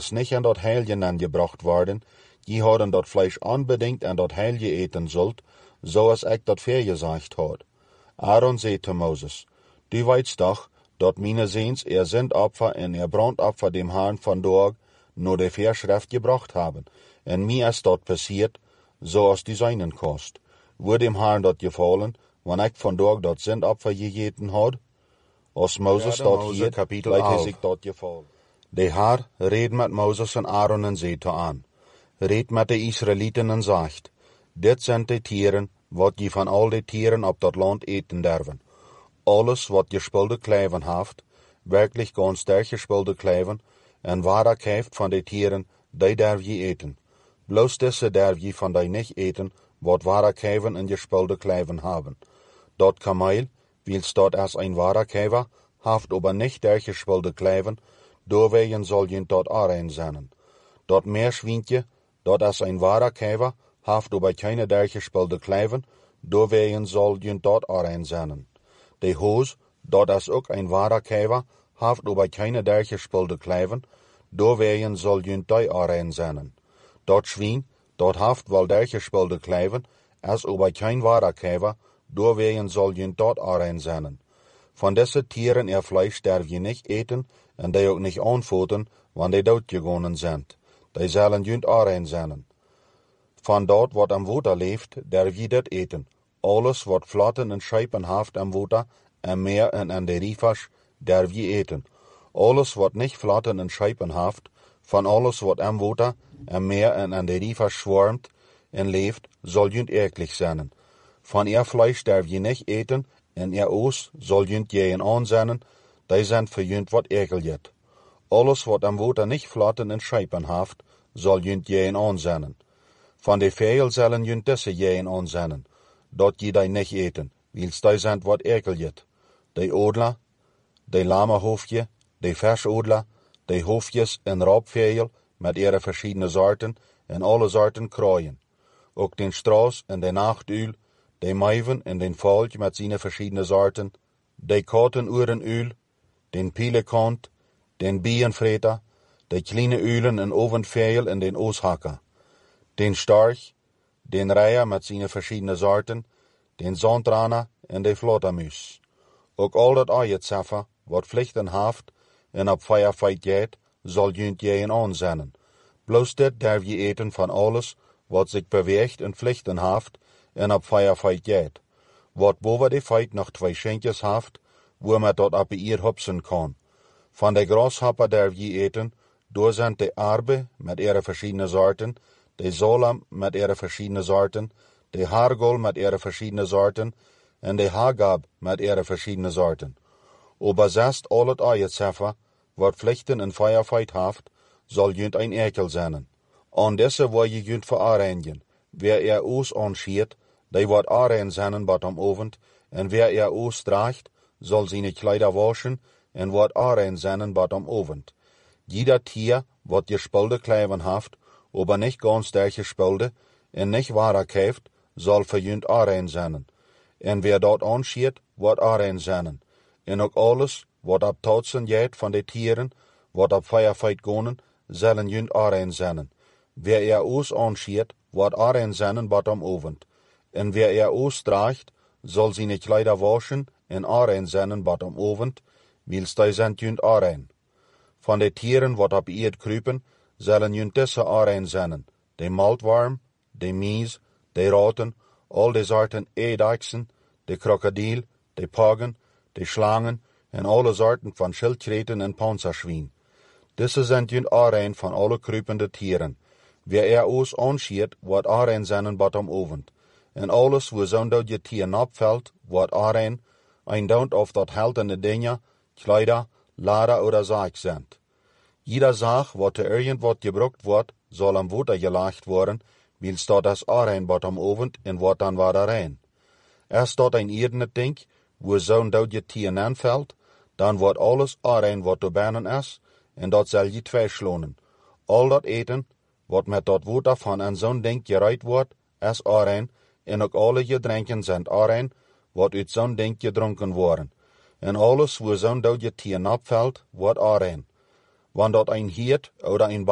is nicht aan dat heilige aangebracht worden, die hadden dat vlees unbedingt aan dat heilige eten zult, zoals ik dat vergezegd had. Aaron zei te Mozes, du weet toch, dat meine ziens zendopfer en brandopfer dem Herrn vandaag naar de Verschrift gebracht hebben, en mij is dat passiert, zoals die zijnen kost. Wordt dem Herrn dat gevallen, wanneer ik vandaag dat zendopfer gegeten had? Als Mozes dat hier, lijkt hij zich dat gevallen. De Heer reed met Mozes en Aaron en zei te aan, reed met de Israëlieten en zegt, dit zijn de tieren, wat je van al de tieren op dat land eten derven. Alles wat gespulde kleven heeft, werkelijk ganz sterk gespulde kleven, en waar dat heeft van de tieren, die derf je eten. Bloos deze derf je van die niet eten, wat ware kleven en gespulde kleven hebben. Dat kameel, wils dat als een ware kever, heeft aber niet der gespulde kleven, doorwegen zal je dat aanrein zijn. Dat meerschwientje, dat als een ware kever, heeft aber keine der gespulde kleven, doorwegen zal je dat aanrein zijn. De hoos, dat is ook een ware kever, heeft aber keine der gespulde kleven, doorwegen zal je dat aanrein zijn. Dat schwien, dat heeft wel der gespulde kleven, als aber kein ware kever, doorwegen zal je dat aanrein zijn. Van deze tieren vlees derf je niet eten, en die ook niet aanvoeten, wanneer die doodgegaan zijn. Die zullen je aanrein zijn. Van dat wat am water leeft, derf je dat eten. Alles wat vlotten en schepen heeft am water, en meer en aan de rivers, derf je eten. Alles wat niet vlotten en schepen heeft, van alles wat am water, en meer en aan de rivers zwermt en leeft, zal je eklig zijn. Van vlees derf je niet eten, en oos zal je geen aanzien, die zijn voor je wat ekeljet. Alles wat am water niet vlotten en schepen heeft, zal je geen aanzien. Van de vegel zullen je deze geen aanzien, dat je die niet eten, wils die zijn wat ekeljet. De odla, de lamehoofdje, de versodla, de hoofdjes en raapvegel met ihre verschillende soorten en alle soorten kraaien. Ook den straas en de nachtuil, de muiven en den valk met zijn verschillende soorten, de katenuirenuil, den pielekant, den bienvreter, de kleine uilen en ovenvegel en den ooshakker, den storch, den reier met zijn verschillende soorten, den zandrana en de vlottermuis. Ook al dat eietseffer, wat vlichten heeft en op feierfeit gaat, zal je geen aanzien. Bloos dit derf je eten van alles, wat zich beweegt en vlichten heeft en op feierfeit gaat. Wat boven de feit nog 2 scheentjes heeft, waar men dat op eer hupsen kan. Van de grashopper derf je eten, door zijn de arbe met ihre verschillende soorten, de zolam met ihre verschillende soorten, de hargol met ihre verschillende soorten, en de hagab met ihre verschillende soorten. Oberzest al het eietseffer, wat vlichten en feierfeit heeft, zal junt een ekel zijn. Aan deze wil je junt veroordeelen. Wer oos aanschiet, die wordt aanrein zijn bat om ovend, en wer oos draagt, zal zijn kleider waschen, en wordt aanrein zijn bat om ovend. Jeder tier wat gespulde kleven heeft, aber niet ganz sterk gespulde, en niet ware heeft, zal voor junt aanrein zijn. En wer dat aanschiet, wordt aanrein zijn. En ook alles, wat op tautsen gaat van de tieren, wat op feierfeit gaan, zullen junt aanrein zijn. Wer oos aanschiet, wordt aanrein zijn bat om ovend. En wer oos draagt, zal zijn kleider waschen en aanrein zijn bat om ovend, wils die zijn junt aanrein. Van de tieren wat op eerd kruipen, zullen junt deze aanrein zijn. De maltworm, de mies, de raten, al de soorten eidechsen, de krokodil, de pagen, de slangen en alle soorten van schildkreten en panzerschwien. Deze zijn junt aanrein van alle kruipende tieren. Wer oos aanschiet, wordt aanrein zijn bat om ovend. En alles waar zo'n dat je tier opvalt, wordt aanrein, eindaunt of dat heldende dingen, kleider, lader oder zaak zijn. Jeder zaak wat er irgendwat gebruikt wordt, zal am water gelegd worden, wils dat is aanrein bat om ovend en wordt dan weer rein. Als dat een irdene ding, waar zo'n dat je tier aanvalt, dan wordt alles aanrein wat er binnen is, en dat zal je verslonen. Al dat eten, wat met dat water van een zo'n ding gereid wordt, is aanrein, en ook alle gedrinken zijn aanrein, wat uit zo'n ding gedronken worden. En alles waar zo'n dat je tier opvalt, wordt aanrein. Want dat een hiert, oder een